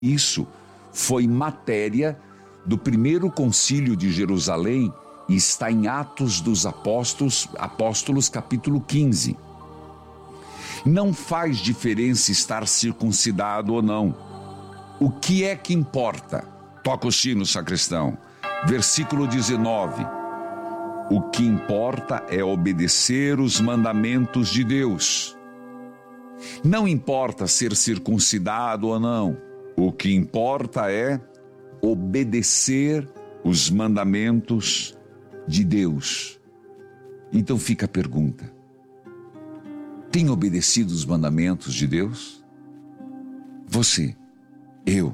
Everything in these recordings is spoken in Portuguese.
Isso foi matéria do primeiro concílio de Jerusalém e está em Atos dos Apóstolos, capítulo 15. Não faz diferença estar circuncidado ou não. O que é que importa? Toca o sino, sacristão. Versículo 19. O que importa é obedecer os mandamentos de Deus. Não importa ser circuncidado ou não. O que importa é obedecer os mandamentos de Deus. Então fica a pergunta: tem obedecido os mandamentos de Deus? Você, eu.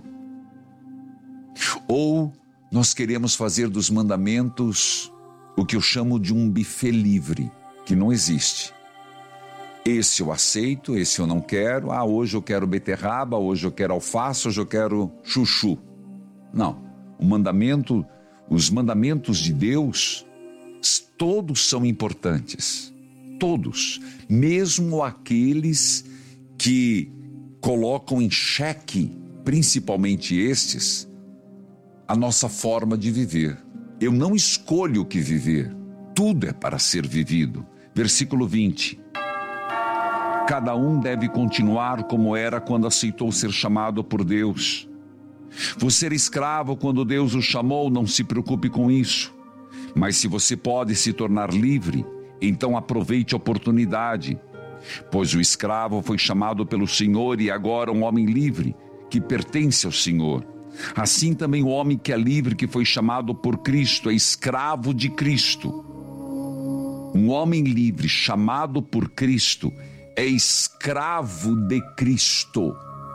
Ou nós queremos fazer dos mandamentos o que eu chamo de um buffet livre, que não existe. Esse eu aceito, esse eu não quero. Hoje eu quero beterraba, hoje eu quero alface, hoje eu quero chuchu. Não, os mandamentos de Deus, todos são importantes. Todos, mesmo aqueles que colocam em xeque, principalmente estes, a nossa forma de viver. Eu não escolho o que viver, tudo é para ser vivido. Versículo 20. Cada um deve continuar como era quando aceitou ser chamado por Deus. Você era escravo quando Deus o chamou, não se preocupe com isso. Mas se você pode se tornar livre, então aproveite a oportunidade. Pois o escravo foi chamado pelo Senhor e agora um homem livre, que pertence ao Senhor. Assim também o homem que é livre, que foi chamado por Cristo, é escravo de Cristo. Um homem livre, chamado por Cristo, é escravo de Cristo.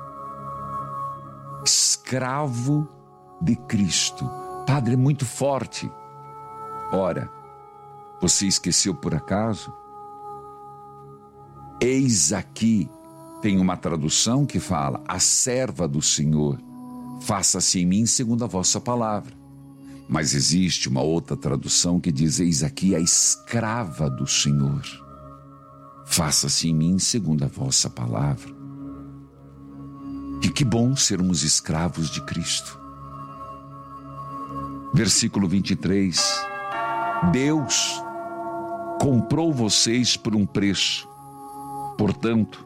Escravo de Cristo. Padre, é muito forte. Ora, você esqueceu por acaso? Eis aqui, tem uma tradução que fala: a serva do Senhor, faça-se em mim segundo a vossa palavra. Mas existe uma outra tradução que diz: eis aqui a escrava do Senhor, faça-se em mim segundo a vossa palavra. E que bom sermos escravos de Cristo. Versículo 23. Deus comprou vocês por um preço. Portanto,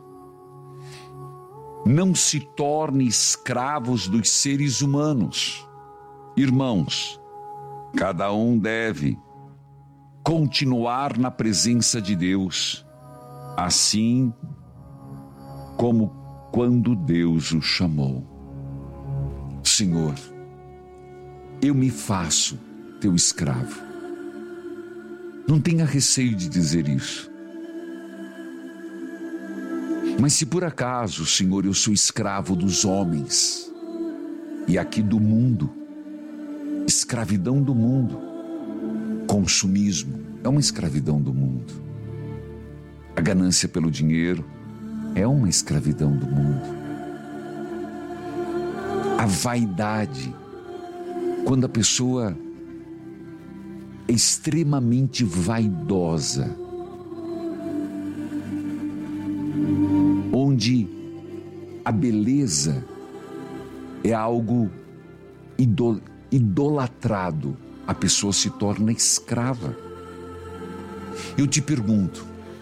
não se torne escravos dos seres humanos. Irmãos, cada um deve continuar na presença de Deus, assim como quando Deus o chamou. Senhor, eu me faço teu escravo. Não tenha receio de dizer isso. Mas se por acaso, Senhor, eu sou escravo dos homens, e aqui do mundo, escravidão do mundo, consumismo é uma escravidão do mundo, a ganância pelo dinheiro é uma escravidão do mundo, a vaidade, quando a pessoa é extremamente vaidosa, onde a beleza é algo idolatrado, a pessoa se torna escrava. Eu te pergunto,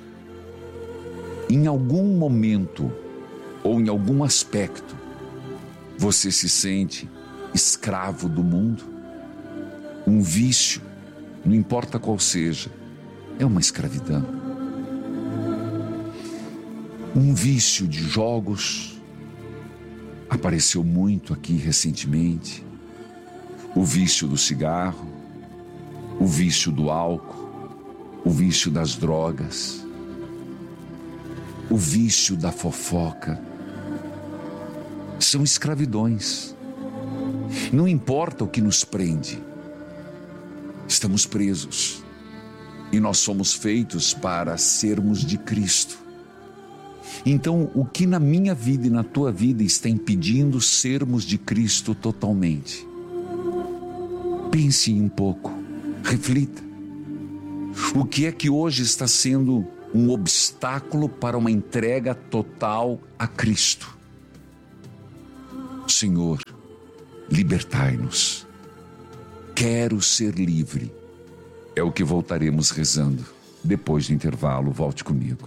em algum momento ou em algum aspecto, você se sente escravo do mundo? Um vício, não importa qual seja, é uma escravidão. Um vício de jogos apareceu muito aqui recentemente. O vício do cigarro, o vício do álcool, o vício das drogas, o vício da fofoca. São escravidões. Não importa o que nos prende, estamos presos. E nós somos feitos para sermos de Cristo. Então, o que na minha vida e na tua vida está impedindo sermos de Cristo totalmente? Pense um pouco, reflita. O que é que hoje está sendo um obstáculo para uma entrega total a Cristo? Senhor, libertai-nos. Quero ser livre. É o que voltaremos rezando. Depois do intervalo, volte comigo.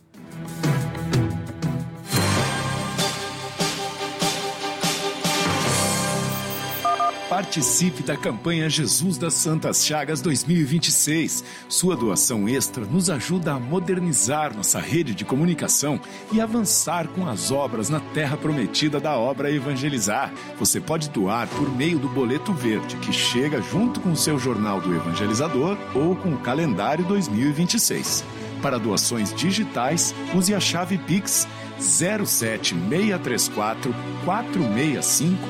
Participe da campanha Jesus das Santas Chagas 2026. Sua doação extra nos ajuda a modernizar nossa rede de comunicação e avançar com as obras na terra prometida da obra Evangelizar. Você pode doar por meio do boleto verde, que chega junto com o seu jornal do Evangelizador ou com o calendário 2026. Para doações digitais, use a chave Pix 07634 465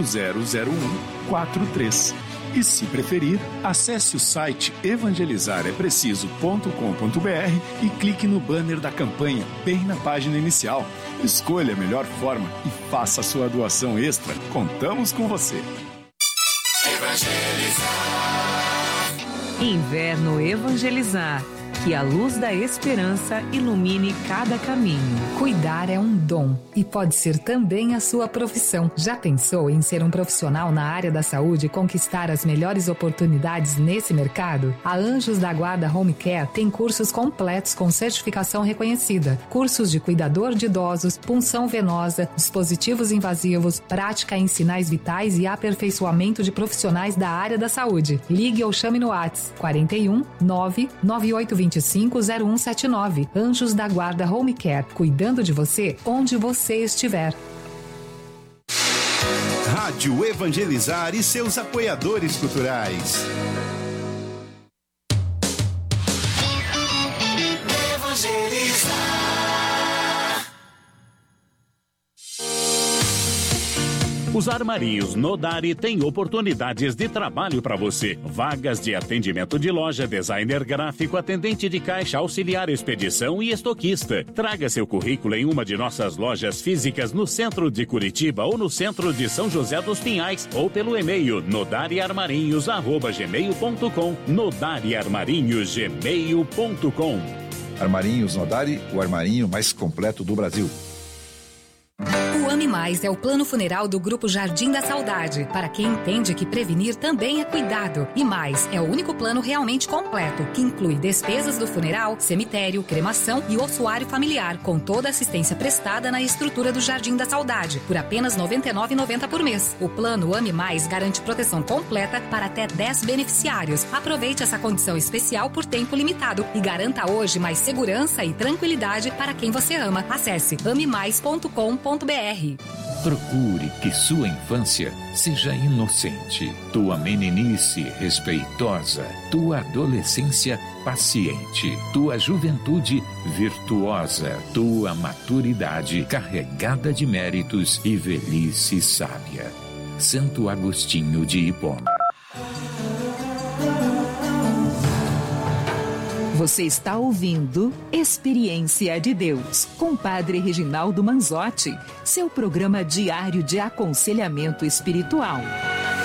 000143. E se preferir, acesse o site evangelizarepreciso.com.br e clique no banner da campanha, bem na página inicial. Escolha a melhor forma e faça a sua doação extra. Contamos com você. Inverno Evangelizar. Que a luz da esperança ilumine cada caminho. Cuidar é um dom e pode ser também a sua profissão. Já pensou em ser um profissional na área da saúde e conquistar as melhores oportunidades nesse mercado? A Anjos da Guarda Home Care tem cursos completos com certificação reconhecida. Cursos de cuidador de idosos, punção venosa, dispositivos invasivos, prática em sinais vitais e aperfeiçoamento de profissionais da área da saúde. Ligue ou chame no WhatsApp 41 99825 0179. Anjos da Guarda Home Care, cuidando de você onde você estiver. Rádio Evangelizar e seus apoiadores culturais. Os armarinhos Nodari têm oportunidades de trabalho para você. Vagas de atendimento de loja, designer gráfico, atendente de caixa, auxiliar expedição e estoquista. Traga seu currículo em uma de nossas lojas físicas no centro de Curitiba ou no centro de São José dos Pinhais ou pelo e-mail nodariarmarinhos@gmail.com. nodariarmarinhos@gmail.com. Armarinhos Nodari, o armarinho mais completo do Brasil. O Ame Mais é o plano funeral do Grupo Jardim da Saudade, para quem entende que prevenir também é cuidado. E mais, é o único plano realmente completo, que inclui despesas do funeral, cemitério, cremação e ossuário familiar, com toda a assistência prestada na estrutura do Jardim da Saudade, por apenas R$ 99,90 por mês. O plano Ame Mais garante proteção completa para até 10 beneficiários. Aproveite essa condição especial por tempo limitado e garanta hoje mais segurança e tranquilidade para quem você ama. Acesse amemais.com.br. Procure que sua infância seja inocente, tua meninice respeitosa, tua adolescência paciente, tua juventude virtuosa, tua maturidade carregada de méritos e velhice sábia. Santo Agostinho de Hipona. Você está ouvindo Experiência de Deus, com Padre Reginaldo Manzotti, seu programa diário de aconselhamento espiritual.